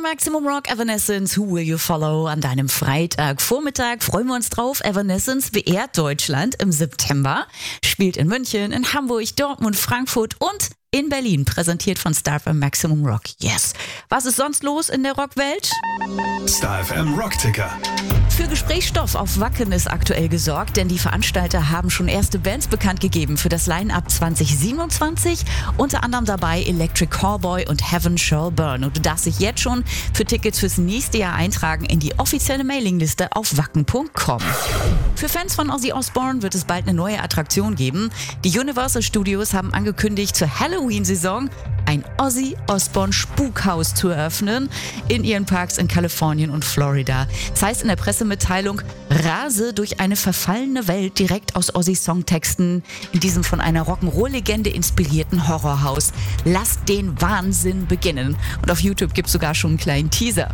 Maximum Rock, Evanescence, Who Will You Follow? An deinem Freitagvormittag freuen wir uns drauf. Evanescence beehrt Deutschland im September, spielt in München, in Hamburg, Dortmund, Frankfurt und in Berlin, präsentiert von Star FM Maximum Rock. Yes. Was ist sonst los in der Rockwelt? Star FM Rockticker. Für Gesprächsstoff auf Wacken ist aktuell gesorgt, denn die Veranstalter haben schon erste Bands bekannt gegeben für das Line-Up 2027. Unter anderem dabei Electric Callboy und Heaven Shall Burn. Und du darfst dich jetzt schon für Tickets fürs nächste Jahr eintragen in die offizielle Mailingliste auf wacken.com. Für Fans von Ozzy Osbourne wird es bald eine neue Attraktion geben. Die Universal Studios haben angekündigt, zur Halloween-Saison ein Ozzy Osbourne Spukhaus zu eröffnen in ihren Parks in Kalifornien und Florida. Das heißt in der Pressemitteilung, rase durch eine verfallene Welt direkt aus Ozzys Songtexten in diesem von einer Rock'n'Roll-Legende inspirierten Horrorhaus. Lass den Wahnsinn beginnen. Und auf YouTube gibt es sogar schon einen kleinen Teaser.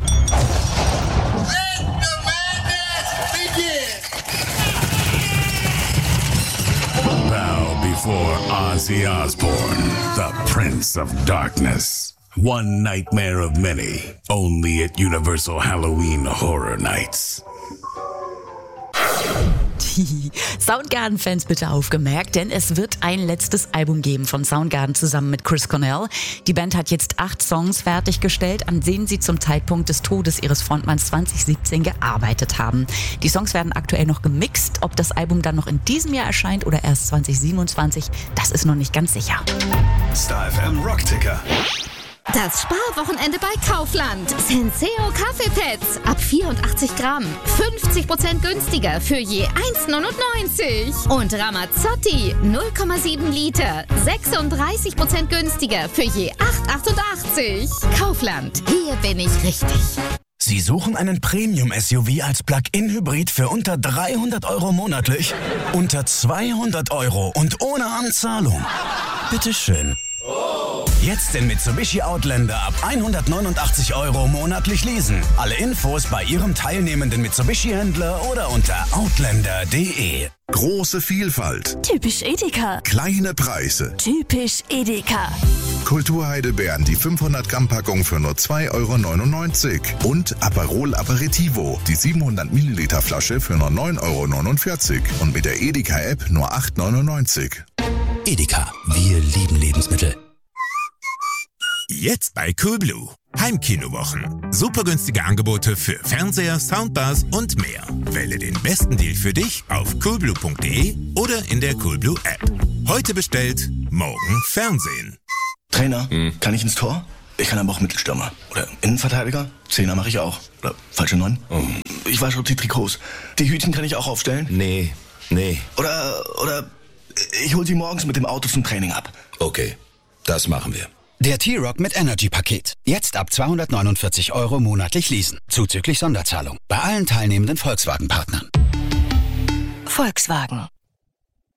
For Ozzy Osbourne, the Prince of Darkness. One nightmare of many, only at Universal Halloween Horror Nights. Die Soundgarden-Fans bitte aufgemerkt, denn es wird ein letztes Album geben von Soundgarden zusammen mit Chris Cornell. Die Band hat jetzt 8 Songs fertiggestellt, an denen sie zum Zeitpunkt des Todes ihres Frontmanns 2017 gearbeitet haben. Die Songs werden aktuell noch gemixt. Ob das Album dann noch in diesem Jahr erscheint oder erst 2027, das ist noch nicht ganz sicher. Star FM Rockticker. Das Sparwochenende bei Kaufland. Senseo Kaffeepads ab 84 Gramm. 50% günstiger für je 1,99. Und Ramazzotti 0,7 Liter. 36% günstiger für je 8,88. Kaufland. Hier bin ich richtig. Sie suchen einen Premium-SUV als Plug-in-Hybrid für unter 300 € monatlich? Unter 200 € und ohne Anzahlung? Bitteschön. Jetzt den Mitsubishi Outlander ab 189 € monatlich leasen. Alle Infos bei Ihrem teilnehmenden Mitsubishi-Händler oder unter outlander.de. Große Vielfalt. Typisch Edeka. Kleine Preise. Typisch Edeka. Kulturheidelbeeren, die 500 Gramm Packung für nur 2,99 € und Aperol Aperitivo, die 700 Milliliter Flasche für nur 9,49 € und mit der Edeka-App nur 8,99 €. Edeka, wir lieben Lebensmittel. Jetzt bei Coolblue. Heimkinowochen. Super günstige Angebote für Fernseher, Soundbars und mehr. Wähle den besten Deal für dich auf coolblue.de oder in der Coolblue App. Heute bestellt, morgen Fernsehen. Trainer, kann ich ins Tor? Ich kann aber auch Mittelstürmer. Oder Innenverteidiger? Zehner mache ich auch. Oder falsche 9? Ich wasche die Trikots. Die Hütchen kann ich auch aufstellen? Nee. Oder ich hol sie morgens mit dem Auto zum Training ab. Okay, das machen wir. Der T-Rock mit Energy-Paket. Jetzt ab 249 € monatlich leasen. Zuzüglich Sonderzahlung. Bei allen teilnehmenden Volkswagen-Partnern. Volkswagen.